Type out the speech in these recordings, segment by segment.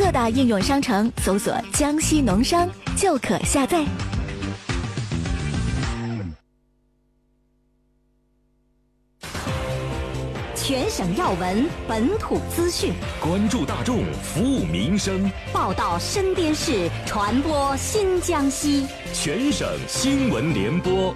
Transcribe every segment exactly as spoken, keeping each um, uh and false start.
各大应用商城搜索江西农商就可下载。 全省要闻，本土资讯， 关注大众，服务民生， 报道身边事，传播新江西。 全省新闻联播。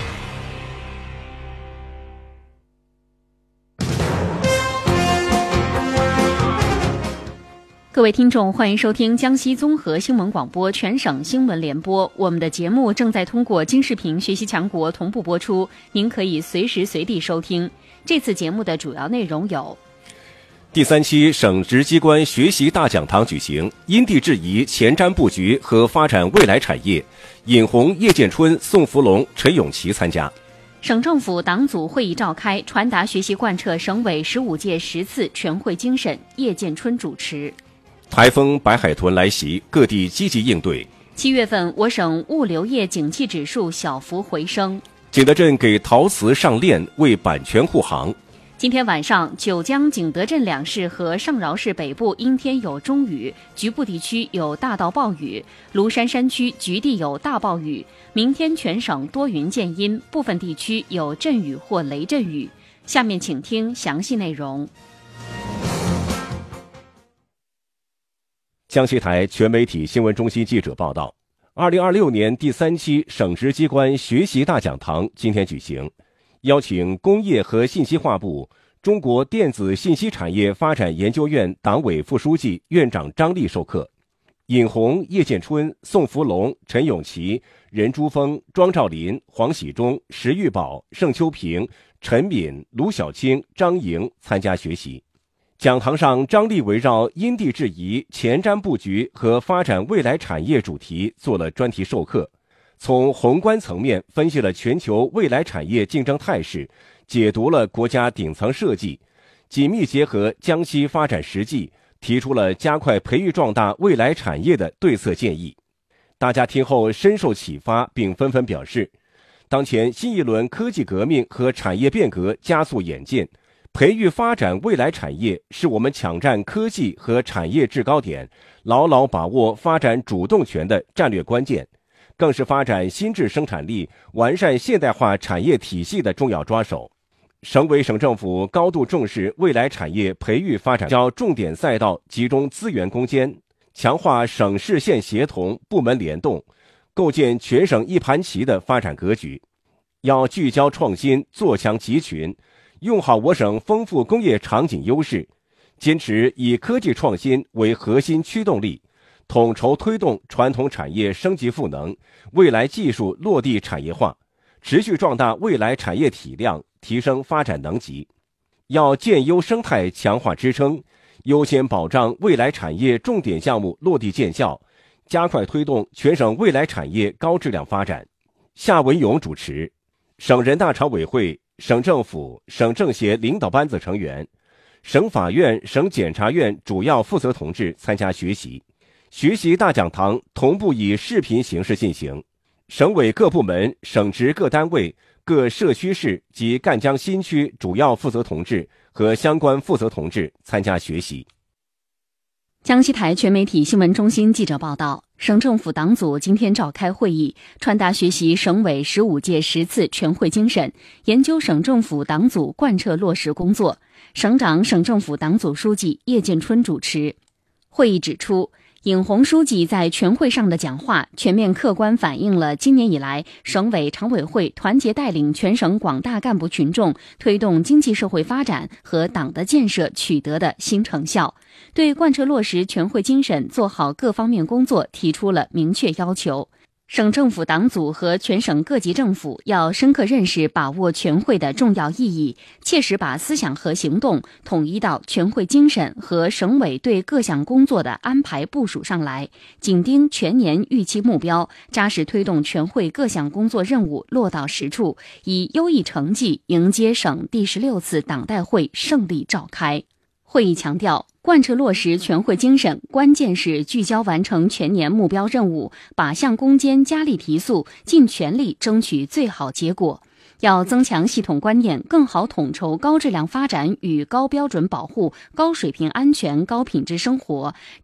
各位听众，欢迎收听江西综合新闻广播全省新闻联播。我们的节目正在通过金视频学习强国同步播出，您可以随时随地收听。这次节目的主要内容有： 第三期省直机关学习大讲堂举行，因地制宜前瞻布局和发展未来产业，尹红、叶建春、宋福龙、陈永琪参加。 省政府党组会议召开，传达学习贯彻省委十五届十次全会精神，叶建春主持。 台风白海豚来袭，各地积极应对。 七月份，我省物流业景气指数小幅回升。 景德镇给陶瓷上链，为版权护航。 今天晚上，九江、景德镇两市和上饶市北部阴天有中雨，局部地区有大到暴雨；庐山山区局地有大暴雨。明天全省多云见阴，部分地区有阵雨或雷阵雨。下面请听详细内容。 江西台全媒体新闻中心记者报道，二零二六年第三期省直机关学习大讲堂今天举行，邀请工业和信息化部、中国电子信息产业发展研究院党委副书记、院长张力授课。尹红、叶建春、宋福龙、陈永琪、任珠峰、庄兆林、黄喜忠、石玉宝、盛秋平、陈敏、卢小青、张莹参加学习。讲堂上，张力围绕因地制宜、前瞻布局和发展未来产业主题做了专题授课，从宏观层面分析了全球未来产业竞争态势，解读了国家顶层设计，紧密结合江西发展实际，提出了加快培育壮大未来产业的对策建议。大家听后深受启发，并纷纷表示，当前新一轮科技革命和产业变革加速演进，培育发展未来产业是我们抢占科技和产业制高点，牢牢把握发展主动权的战略关键，更是发展新质生产力、完善现代化产业体系的重要抓手。省委省政府高度重视未来产业培育发展，较重点赛道集中资源攻坚，强化省市县协同、部门联动，构建全省一盘棋的发展格局。要聚焦创新，做强集群，用好我省丰富工业场景优势，坚持以科技创新为核心驱动力，统筹推动传统产业升级赋能，未来技术落地产业化，持续壮大未来产业体量，提升发展能级。要建优生态，强化支撑，优先保障未来产业重点项目落地见效，加快推动全省未来产业高质量发展。夏文勇主持。省人大常委会、省政府、省政协领导班子成员、省法院、省检察院主要负责同志参加学习。学习大讲堂同步以视频形式进行，省委各部门、省直各单位、各社区市及赣江新区主要负责同志和相关负责同志参加学习。 江西台全媒体新闻中心记者报道，省政府党组今天召开会议，传达学习省委十五届十次全会精神，研究省政府党组贯彻落实工作。省长、省政府党组书记叶建春主持。会议指出，尹红书记在全会上的讲话全面客观反映了今年以来省委常委会团结带领全省广大干部群众推动经济社会发展和党的建设取得的新成效，对贯彻落实全会精神做好各方面工作提出了明确要求。省政府党组和全省各级政府要深刻认识把握全会的重要意义，切实把思想和行动统一到全会精神和省委对各项工作的安排部署上来，紧盯全年预期目标，扎实推动全会各项工作任务落到实处，以优异成绩迎接省第十六次党代会胜利召开。会议强调，贯彻落实全会精神，关键是聚焦完成全年目标任务，靶向攻坚，加力提速，尽全力争取最好结果。要增强系统观念，更好统筹高质量发展与高标准保护、高水平安全、高品质生活，